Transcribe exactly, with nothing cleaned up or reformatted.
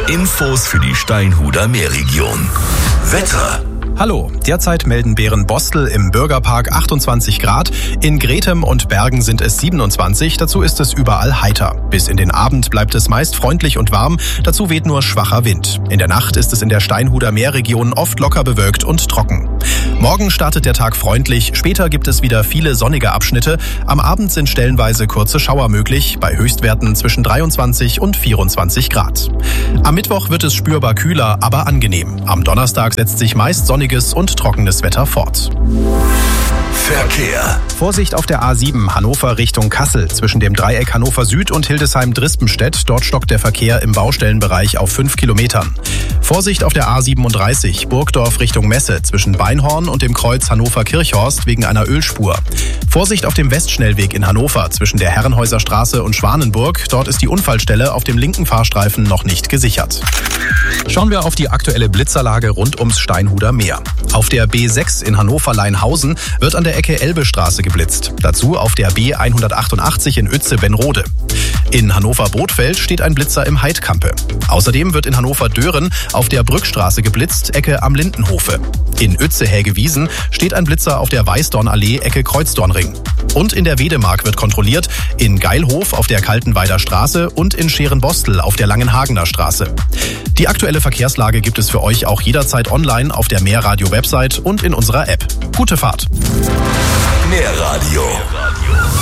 Infos für die Steinhuder Meerregion. Wetter. Hallo, derzeit melden Bärenbostel im Bürgerpark achtundzwanzig Grad, in Gretem und Bergen sind es siebenundzwanzig, dazu ist es überall heiter. Bis in den Abend bleibt es meist freundlich und warm, dazu weht nur schwacher Wind. In der Nacht ist es in der Steinhuder Meerregion oft locker bewölkt und trocken. Morgen startet der Tag freundlich, später gibt es wieder viele sonnige Abschnitte. Am Abend sind stellenweise kurze Schauer möglich, bei Höchstwerten zwischen dreiundzwanzig und vierundzwanzig Grad. Am Mittwoch wird es spürbar kühler, aber angenehm. Am Donnerstag setzt sich meist sonniges und trockenes Wetter fort. Verkehr. Vorsicht auf der A sieben Hannover Richtung Kassel. Zwischen dem Dreieck Hannover Süd und Hildesheim-Drispenstedt. Dort stockt der Verkehr im Baustellenbereich auf fünf Kilometern. Vorsicht auf der A siebenunddreißig Burgdorf Richtung Messe. Zwischen Beinhorn und dem Kreuz Hannover-Kirchhorst wegen einer Ölspur. Vorsicht auf dem Westschnellweg in Hannover. Zwischen der Herrenhäuser Straße und Schwanenburg. Dort ist die Unfallstelle auf dem linken Fahrstreifen noch nicht gesichert. Schauen wir auf die aktuelle Blitzerlage rund ums Steinhuder Meer. Auf der B sechs in Hannover-Leinhausen wird an der Ecke Elbestraße geblitzt. Dazu auf der B hundertachtundachtzig in Uetze-Benrode. In Hannover-Bothfeld steht ein Blitzer im Heidkampe. Außerdem wird in Hannover-Dören auf der Brückstraße geblitzt, Ecke am Lindenhofe. In Uetze-Hägewiesen steht ein Blitzer auf der Weißdornallee, Ecke Kreuzdornring. Und in der Wedemark wird kontrolliert, in Geilhof auf der Kaltenweider Straße und in Scherenbostel auf der Langenhagener Straße. Die aktuelle Verkehrslage gibt es für euch auch jederzeit online auf der Meerradio-Website und in unserer App. Gute Fahrt! Meerradio.